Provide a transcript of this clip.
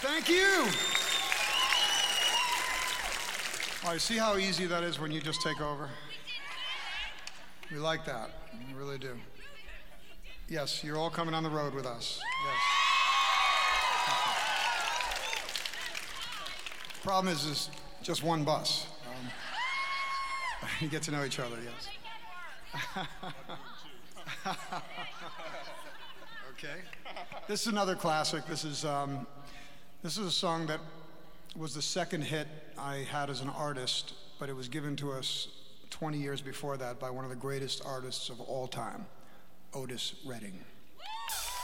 Thank you. All right, see how easy that is when you just take over? We like that. We really do. Yes, you're all coming on the road with us. Yes. Problem is just one bus. You get to know each other, yes. Okay. This is another classic. This is a song that was the second hit I had as an artist, but it was given to us 20 years before that by one of the greatest artists of all time, Otis Redding.